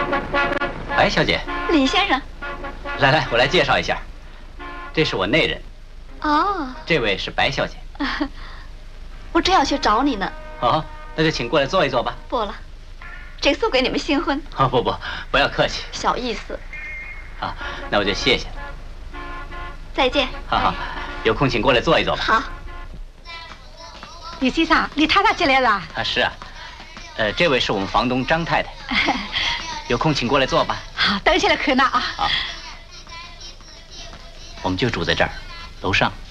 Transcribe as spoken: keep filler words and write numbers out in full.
白小姐， 李先生， 来来，我来介绍一下，这是我内人。 哦， 这位是白小姐。 我正要去找你呢。 哦，那就请过来坐一坐吧。 不了，这个送给你们新婚。 哦，不不，不要客气。 小意思。 好，那我就谢谢了。 再见。 好好，有空请过来坐一坐吧。 好。 李先生，李太太进来了。 啊，是啊。呃，这位是我们房东张太太。有空请过来坐吧。 好，等起来可呢啊。 好。我们就住在这儿，楼上。